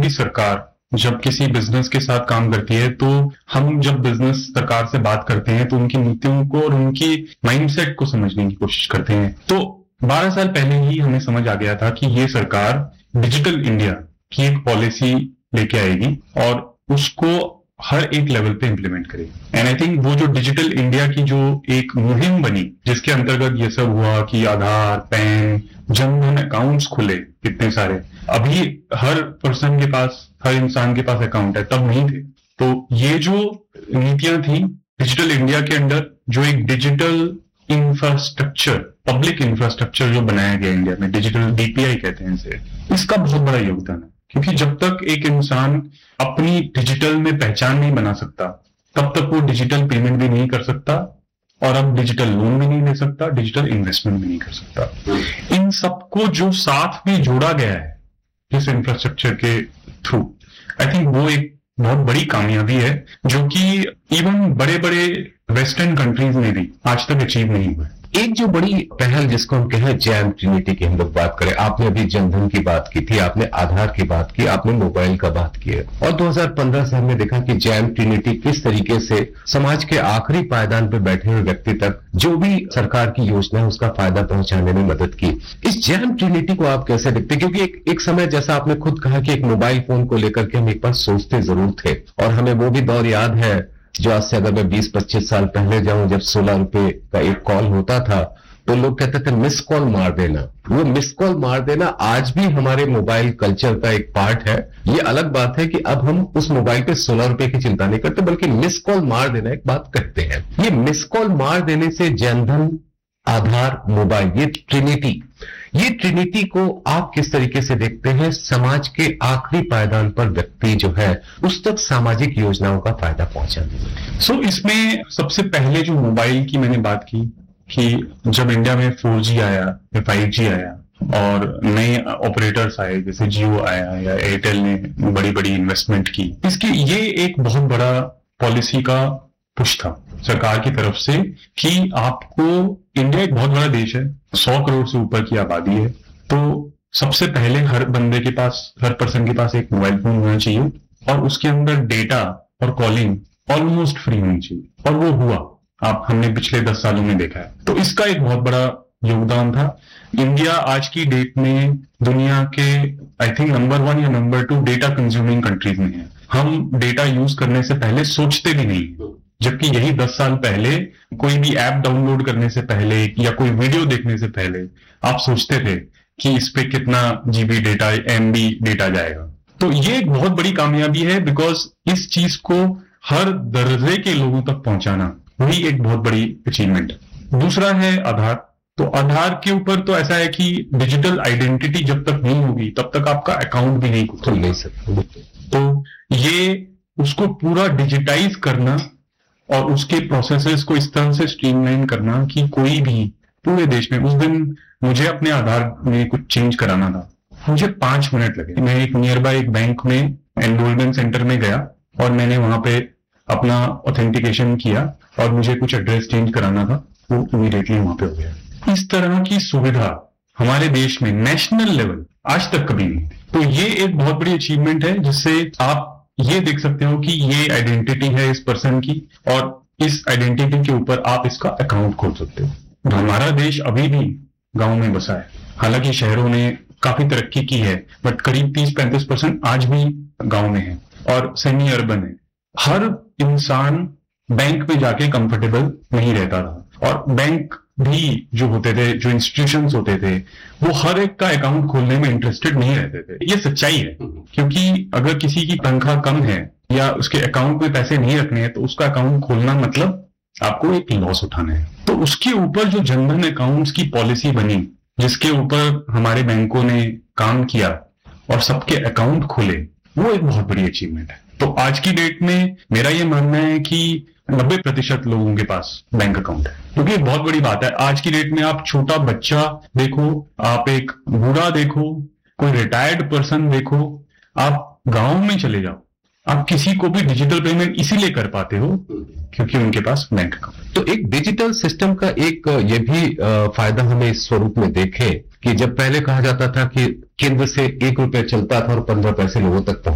भी सरकार जब किसी बिजनेस के साथ काम करती है, तो हम जब बिजनेस सरकार से बात करते हैं तो उनकी नीतियों को और उनकी माइंडसेट को समझने की कोशिश करते हैं। तो 12 साल पहले ही हमें समझ आ गया था कि ये सरकार डिजिटल इंडिया की एक पॉलिसी लेके आएगी और उसको हर एक लेवल पे इम्प्लीमेंट करेगी। एंड आई थिंक वो जो डिजिटल इंडिया की जो एक मुहिम बनी, जिसके अंतर्गत ये सब हुआ कि आधार, पैन, जनधन अकाउंट्स खुले कितने सारे। अभी हर पर्सन के पास, हर इंसान के पास अकाउंट है, तब नहीं थे। तो ये जो नीतियां थी डिजिटल इंडिया के अंडर, जो एक डिजिटल इंफ्रास्ट्रक्चर, पब्लिक इंफ्रास्ट्रक्चर जो बनाया गया इंडिया में, डिजिटल डीपीआई कहते हैं इसे, इसका बहुत बड़ा योगदान है। क्योंकि जब तक एक इंसान अपनी डिजिटल में पहचान नहीं बना सकता, तब तक वो डिजिटल पेमेंट भी नहीं कर सकता और अब डिजिटल लोन भी नहीं ले सकता, डिजिटल इन्वेस्टमेंट भी नहीं कर सकता। इन सबको जो साथ में जोड़ा गया है इस इंफ्रास्ट्रक्चर के थ्रू, आई थिंक वो एक बहुत बड़ी कामयाबी है जो कि इवन बड़े बड़े वेस्टर्न कंट्रीज में भी आज तक अचीव नहीं हुआ है। एक जो बड़ी पहल जिसको हम कहें जैम ट्रिनिटी की हम लोग बात करें, आपने अभी जनधन की बात की थी, आपने आधार की बात की, आपने मोबाइल का बात की है, और 2015 से हमने देखा कि जैम ट्रिनिटी किस तरीके से समाज के आखिरी पायदान पर बैठे हुए व्यक्ति तक जो भी सरकार की योजना है उसका फायदा पहुंचाने में मदद की। इस जैम ट्रिनिटी को आप कैसे देखते हैं? क्योंकि एक समय जैसा आपने खुद कहा कि एक मोबाइल फोन को लेकर के हम एक बार सोचते जरूर थे, और हमें वो भी दौर याद है जो आज से अगर मैं 20-25 साल पहले जाऊं, जब 16 रुपए का एक कॉल होता था तो लोग कहते थे मिस कॉल मार देना। वो मिस कॉल मार देना आज भी हमारे मोबाइल कल्चर का एक पार्ट है। ये अलग बात है कि अब हम उस मोबाइल पे 16 रुपए की चिंता नहीं करते, बल्कि मिस कॉल मार देना एक बात कहते हैं। ये मिस कॉल मार देने से जनधन, आधार, मोबाइल, ये ट्रिनिटी को आप किस तरीके से देखते हैं? समाज के आखिरी पायदान पर व्यक्ति जो है उस तक सामाजिक योजनाओं का फायदा पहुंचाने में। सो इसमें सबसे पहले जो मोबाइल की मैंने बात की कि जब इंडिया में 4G आया या 5G आया और नए ऑपरेटर्स आए, जैसे जियो आया या एयरटेल ने बड़ी बड़ी इन्वेस्टमेंट की, इसके ये एक बहुत बड़ा पॉलिसी का पुश था सरकार की तरफ से कि आपको, इंडिया एक बहुत बड़ा देश है, 100 करोड़ से ऊपर की आबादी है, तो सबसे पहले हर बंदे के पास, हर पर्सन के पास एक मोबाइल फोन होना चाहिए और उसके अंदर डेटा और कॉलिंग ऑलमोस्ट फ्री होनी चाहिए। और वो हुआ, हमने पिछले 10 सालों में देखा है। तो इसका एक बहुत बड़ा योगदान था। इंडिया आज की डेट में दुनिया के आई थिंक नंबर 1 या नंबर 2 डेटा कंज्यूमिंग कंट्रीज में है। हम डेटा यूज करने से पहले सोचते भी नहीं, जबकि यही 10 साल पहले कोई भी ऐप डाउनलोड करने से पहले या कोई वीडियो देखने से पहले आप सोचते थे कि इस पे कितना जीबी डेटा, एमबी डेटा जाएगा। तो ये एक बहुत बड़ी कामयाबी है, बिकॉज इस चीज को हर दर्जे के लोगों तक पहुंचाना वही एक बहुत बड़ी अचीवमेंट है। दूसरा है आधार। तो आधार के ऊपर तो ऐसा है कि डिजिटल आइडेंटिटी जब तक नहीं होगी तब तक आपका अकाउंट भी नहीं खुल नहीं सकता। तो ये उसको पूरा डिजिटाइज करना और उसके प्रोसेसेस को इस तरह से स्ट्रीमलाइन करना कि कोई भी पूरे देश में, उस दिन मुझे अपने आधार में कुछ चेंज कराना था, मुझे 5 मिनट लगे। मैं एक नियर बाय एक बैंक में एनरोलमेंट सेंटर में गया और मैंने वहां पे अपना ऑथेंटिकेशन किया और मुझे कुछ एड्रेस चेंज कराना था, वो इमीडिएटली वहां पे हो गया। इस तरह की सुविधा हमारे देश में नेशनल लेवल आज तक कभी नहीं थी। तो ये एक बहुत बड़ी अचीवमेंट है, जिससे आप ये देख सकते हो कि ये आइडेंटिटी है इस पर्सन की और इस आइडेंटिटी के ऊपर आप इसका अकाउंट खोल सकते हो। हमारा देश अभी भी गांव में बसा है, हालांकि शहरों ने काफी तरक्की की है, बट करीब 30-35% आज भी गांव में है और सेमी अर्बन है। हर इंसान बैंक में जाके कंफर्टेबल नहीं रहता रहा और बैंक भी जो होते थे, जो इंस्टीट्यूशंस होते थे, वो हर एक का अकाउंट खोलने में इंटरेस्टेड नहीं रहते थे। ये सच्चाई है, क्योंकि अगर किसी की तनख्वाह कम है या उसके अकाउंट में पैसे नहीं रखने हैं तो उसका अकाउंट खोलना मतलब आपको एक लॉस उठाना है। तो उसके ऊपर जो जनधन अकाउंट्स की पॉलिसी बनी, जिसके ऊपर हमारे बैंकों ने काम किया और सबके अकाउंट खोले, वो एक बहुत बड़ी अचीवमेंट है। तो आज की डेट में मेरा ये मानना है कि 90% लोगों के पास बैंक अकाउंट है, क्योंकि एक बहुत बड़ी बात है। आज की डेट में आप छोटा बच्चा देखो, आप एक बूढ़ा देखो, कोई रिटायर्ड पर्सन देखो, आप गांव में चले जाओ, आप किसी को भी डिजिटल पेमेंट इसीलिए कर पाते हो क्योंकि उनके पास बैंक अकाउंट। तो एक डिजिटल सिस्टम का एक ये भी फायदा हमें इस स्वरूप में देखें कि जब पहले कहा जाता था कि केंद्र से 1 रुपया चलता था और 15 पैसे लोगों तक